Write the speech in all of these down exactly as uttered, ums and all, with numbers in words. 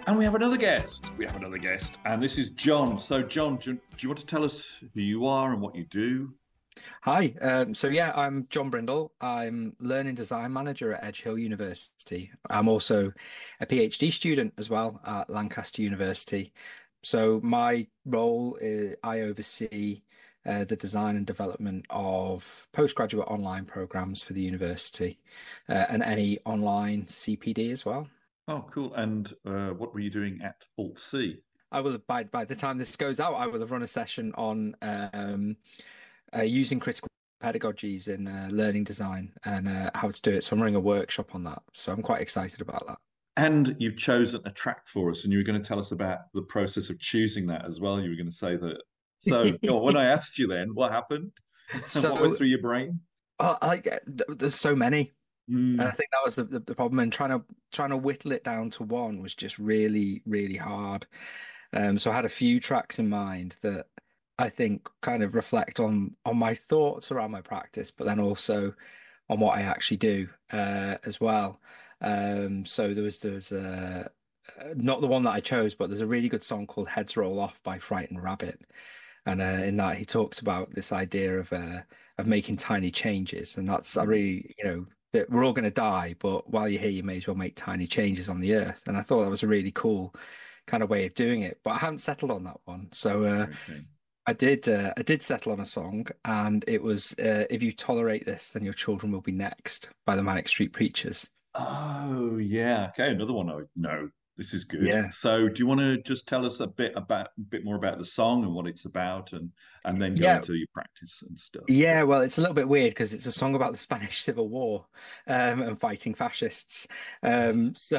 And we have another guest. We have another guest, and this is John. So, John, do you, do you want to tell us who you are and what you do? Hi. Um, so yeah, I'm John Brindle. I'm Learning Design Manager at Edge Hill University. I'm also a PhD student as well at Lancaster University. So my role is I oversee uh, the design and development of postgraduate online programs for the university uh, and any online C P D as well. Oh, cool. And uh, what were you doing at Alt C? I will have, by by the time this goes out, I will have run a session on um, uh, using critical pedagogies in uh, learning design and uh, how to do it. So I'm running a workshop on that. So I'm quite excited about that. And you've chosen a track for us, and you were going to tell us about the process of choosing that as well. You were going to say that. So, oh, when I asked you then, what happened? What went So through your brain? uh, like, th- there's so many, and I Mm, think that was the, the, the problem. And trying to trying to whittle it down to one was just really, really hard. Um, so I had a few tracks in mind that I think kind of reflect on on my thoughts around my practice, but then also on what I actually do uh, as well. Um, so there was there was uh, uh, not the one that I chose, but there's a really good song called "Heads Roll Off" by Frightened Rabbit, and uh, in that he talks about this idea of uh, of making tiny changes, and that's I mm. really you know that we're all going to die, but while you're here, you may as well make tiny changes on the earth, and I thought that was a really cool kind of way of doing it, but I hadn't settled on that one, so. Uh, Okay. I did. Uh, I did settle on a song, and it was uh, "If You Tolerate This, Then Your Children Will Be Next" by the Manic Street Preachers. Oh, yeah. Okay, another one. I know this is good. Yeah. So, do you want to just tell us a bit about a bit more about the song and what it's about, and and then go Yeah, into your practice and stuff? yeah. Well, it's a little bit weird because it's a song about the Spanish Civil War um, and fighting fascists. Um, so,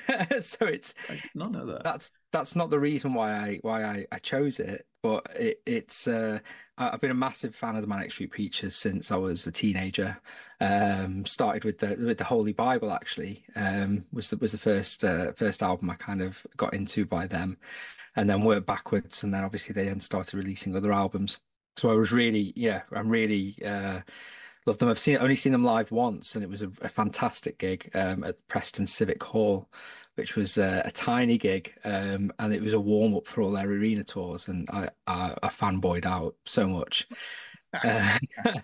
so it's I did not know that. That's that's not the reason why I why I, I chose it, but it, it's uh, I- I've been a massive fan of the Manic Street Preachers since I was a teenager. Um, started with the with the Holy Bible actually. Um, was the, was the first uh, first album I kind of got into by them, and then worked backwards, and then obviously they then started releasing other albums. So I was really, yeah, I'm really uh, love them. I've seen only seen them live once, and it was a, a fantastic gig um, at Preston Civic Hall, which was uh, a tiny gig, um, and it was a warm up for all their arena tours, and I I, I fanboyed out so much. Uh,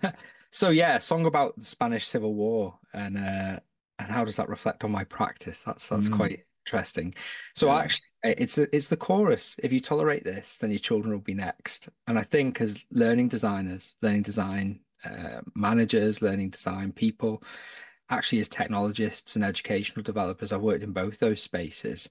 so yeah, a song about the Spanish Civil War, and uh, and how does that reflect on my practice? That's that's Mm, quite interesting. So yeah. actually, it's it's the chorus. If you tolerate this, then your children will be next. And I think as learning designers, learning design uh, managers, learning design people, actually as technologists and educational developers, I've worked in both those spaces.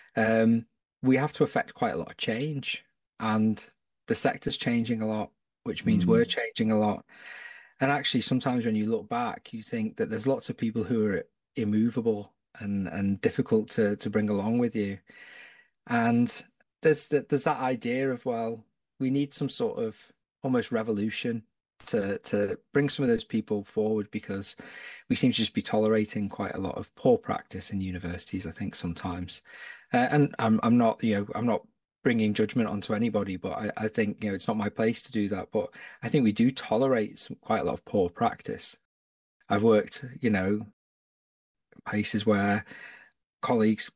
Um, we have to affect quite a lot of change, and the sector's changing a lot, which means we're Mm, changing a lot. And actually, sometimes when you look back, you think that there's lots of people who are immovable and and difficult to to bring along with you. And there's that there's that idea of, well, we need some sort of almost revolution to to bring some of those people forward because we seem to just be tolerating quite a lot of poor practice in universities, I think sometimes. Uh, and I'm I'm not, you know, I'm not bringing judgment onto anybody, but I, I think, you know, it's not my place to do that. But I think we do tolerate some, quite a lot of poor practice. I've worked, you know, places where colleagues